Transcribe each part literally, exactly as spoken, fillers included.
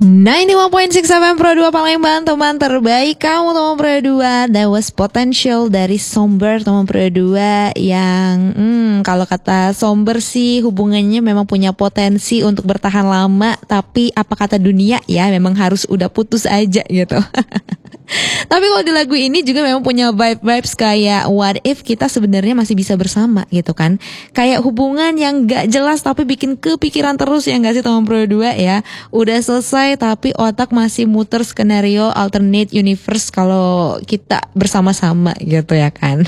sembilan puluh satu titik enam F M Pro dua Palembang, teman terbaik kamu teman Pro dua. That was potential dari Somber teman Pro dua yang hmm, kalau kata Somber sih hubungannya memang punya potensi untuk bertahan lama, tapi apa kata dunia ya memang harus udah putus aja gitu. Tapi kalau di lagu ini juga memang punya vibe-vibes kayak what if kita sebenarnya masih bisa bersama gitu kan. Kayak hubungan yang gak jelas tapi bikin kepikiran terus ya gak sih teman Pro dua ya. Udah selesai tapi otak masih muter skenario alternate universe kalau kita bersama-sama gitu ya kan.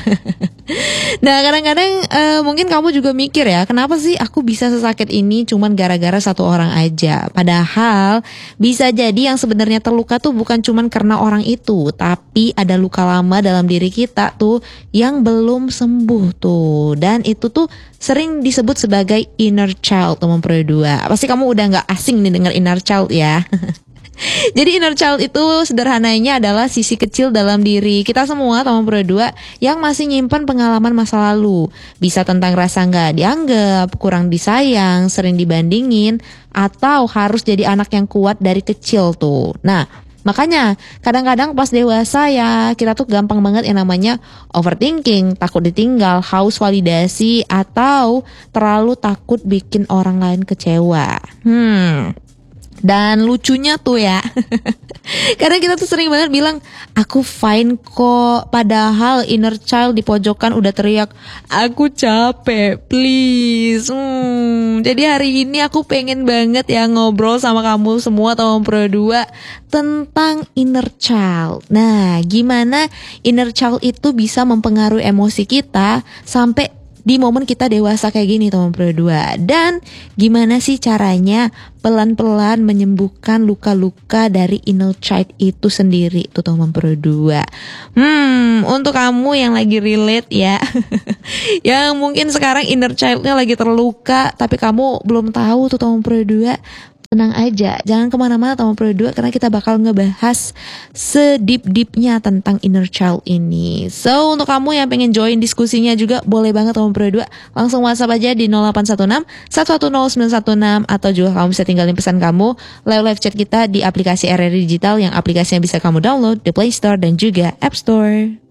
Nah kadang-kadang uh, mungkin kamu juga mikir ya, kenapa sih aku bisa sesakit ini cuman gara-gara satu orang aja. Padahal bisa jadi yang sebenarnya terluka tuh bukan cuman karena orang itu, tapi ada luka lama dalam diri kita tuh yang belum sembuh tuh. Dan itu tuh sering disebut sebagai inner child teman Pro dua. Pasti kamu udah gak asing nih denger inner child ya. Jadi inner child itu sederhananya adalah sisi kecil dalam diri kita semua teman Pro dua yang masih nyimpan pengalaman masa lalu. Bisa tentang rasa gak dianggap, kurang disayang, sering dibandingin, atau harus jadi anak yang kuat dari kecil tuh. Nah makanya kadang-kadang pas dewasa ya kita tuh gampang banget yang namanya overthinking, takut ditinggal, haus validasi, atau terlalu takut bikin orang lain kecewa. Hmm Dan lucunya tuh ya karena kita tuh sering banget bilang aku fine kok, padahal inner child di pojokan udah teriak aku capek please. hmm, Jadi hari ini aku pengen banget ya ngobrol sama kamu semua teman Pro dua tentang inner child. Nah gimana inner child itu bisa mempengaruhi emosi kita sampai di momen kita dewasa kayak gini teman Pro dua. Dan gimana sih caranya pelan-pelan menyembuhkan luka-luka dari inner child itu sendiri tuh teman Pro dua. Hmm, untuk kamu yang lagi relate ya yang mungkin sekarang inner childnya lagi terluka tapi kamu belum tahu tuh teman Pro dua, tenang aja, jangan kemana-mana teman Pro dua karena kita bakal ngebahas sedip-dipnya tentang inner child ini. So untuk kamu yang pengen join diskusinya juga boleh banget teman Pro dua, langsung WhatsApp aja di nol delapan satu enam satu satu nol sembilan satu enam, atau juga kamu bisa tinggalin pesan kamu lewat live chat kita di aplikasi R R I Digital yang aplikasinya bisa kamu download di Play Store dan juga App Store.